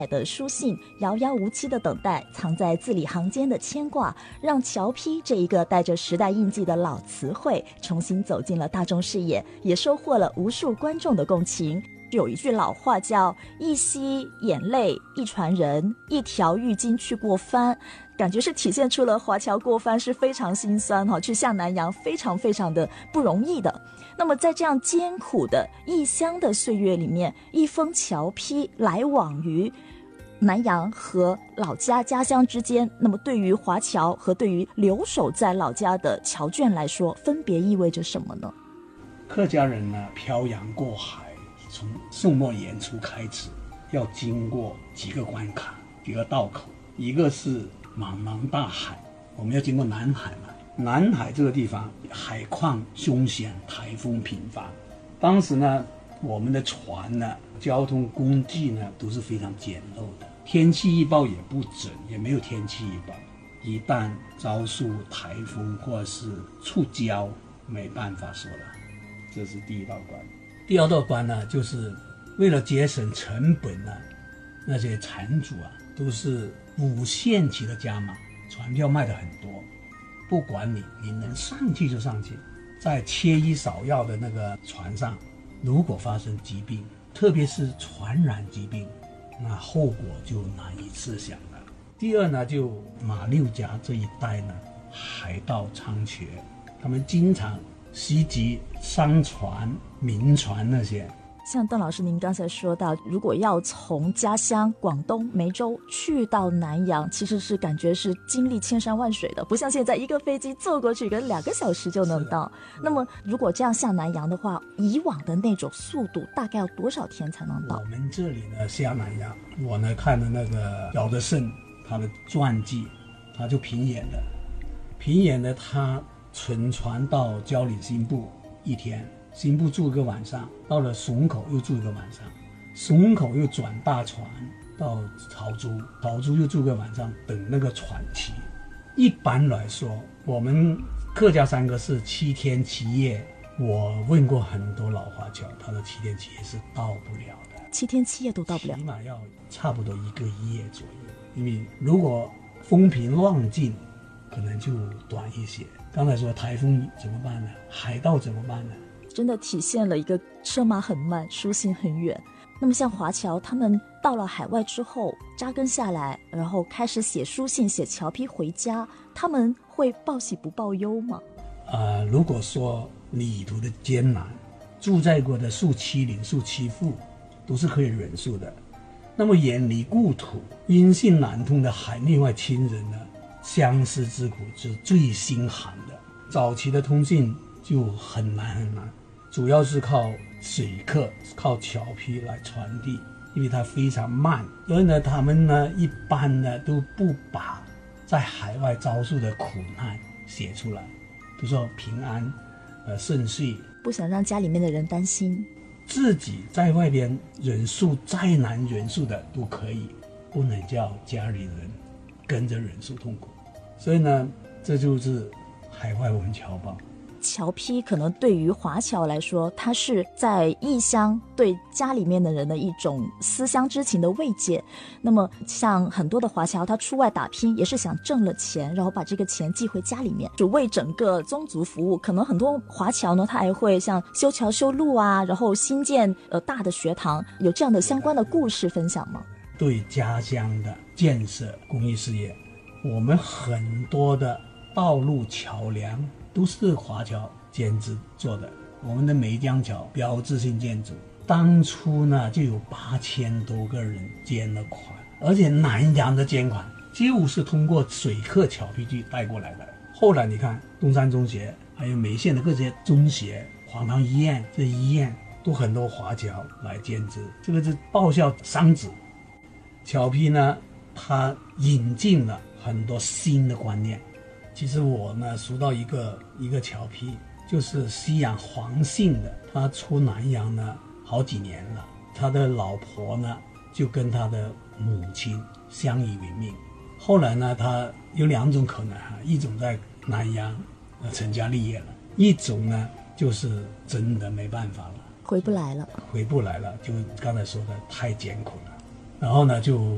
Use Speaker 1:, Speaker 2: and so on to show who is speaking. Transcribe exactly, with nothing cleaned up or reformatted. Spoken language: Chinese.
Speaker 1: 的书信遥遥无期的等待，藏在字里行间的牵挂，让乔批这一个带着时代印记的老词汇重新走进了大众视野，也收获了无数观众的共情。有一句老话叫一夕眼泪一传人，一条浴巾去过番，感觉是体现出了华侨过番是非常心酸，去下南洋非常非常的不容易的。那么在这样艰苦的异乡的岁月里面，一封侨批来往于南洋和老家家乡之间，那么对于华侨和对于留守在老家的侨眷来说，分别意味着什么呢？
Speaker 2: 客家人呢，漂洋过海，从宋末元初开始，要经过几个关卡，几个道口。一个是茫茫大海，我们要经过南海嘛。南海这个地方海况凶险，台风频繁。当时呢，我们的船呢，交通工具呢，都是非常简陋的。天气预报也不准，也没有天气预报。一旦遭受台风或者是触礁，没办法说了。这是第一道关。第二道关呢，就是为了节省成本呢，那些船主啊，都是无限期的加码，船票卖的很多，不管你，你能上去就上去。在缺医少药的那个船上，如果发生疾病，特别是传染疾病，那后果就难以设想了。第二呢，就马六甲这一带呢，海盗猖獗，他们经常袭击商船、民船那些。
Speaker 1: 像邓老师您刚才说到，如果要从家乡广东梅州去到南洋，其实是感觉是经历千山万水的，不像现在一个飞机坐过去跟两个小时就能到。那么如果这样下南洋的话，以往的那种速度大概要多少天才能到？
Speaker 2: 我们这里呢下南洋，我呢看了那个姚德胜他的传记，他就平演的平演的他乘船到蕉岭新部一天，新部住一个晚上，到了笋口又住一个晚上，笋口又转大船到潮州，潮州又住个晚上，等那个船期。一般来说，我们客家三个是七天七夜，我问过很多老华侨，他的七天七夜是到不了的，
Speaker 1: 七天七夜都到不了，
Speaker 2: 起码要差不多一个夜左右。因为如果风平浪静，可能就短一些。刚才说台风怎么办呢？海盗怎么办呢？
Speaker 1: 真的体现了一个车马很慢，书信很远。那么像华侨他们到了海外之后扎根下来，然后开始写书信写侨批回家，他们会报喜不报忧吗？
Speaker 2: 呃，如果说旅途的艰难，住在过的受欺凌受欺负都是可以忍受的，那么远离故土音信难通的海内外亲人呢，相思之苦是最心寒的。早期的通信就很难很难，主要是靠水客靠侨批来传递，因为它非常慢，所以呢他们呢一般呢都不把在海外遭受的苦难写出来，都说平安呃顺遂，
Speaker 1: 不想让家里面的人担心。
Speaker 2: 自己在外边忍受再难忍受的都可以，不能叫家里人跟着忍受痛苦。所以呢，这就是海外文侨报。
Speaker 1: 侨批可能对于华侨来说，它是在异乡对家里面的人的一种思乡之情的慰藉。那么像很多的华侨，他出外打拼也是想挣了钱，然后把这个钱寄回家里面，就为整个宗族服务。可能很多华侨呢，他还会像修桥修路啊，然后新建呃大的学堂，有这样的相关的故事分享吗？
Speaker 2: 对家乡的建设公益事业，我们很多的道路桥梁都是华侨兼职做的。我们的梅江桥标志性建筑，当初呢就有八千多个人捐了款，而且南洋的捐款就是通过水客侨批去带过来的。后来你看东山中学，还有梅县的各些中学、黄塘医院，这医院都很多华侨来兼职，这个是报效商职。侨批呢，它引进了很多新的观念。其实我呢熟到一个一个侨批，就是西洋黄姓的，他出南洋呢好几年了，他的老婆呢就跟他的母亲相依为命。后来呢，他有两种可能哈，一种在南洋呃成家立业了，一种呢就是真的没办法了，
Speaker 1: 回不来了，
Speaker 2: 回不来了，就刚才说的太艰苦了，然后呢就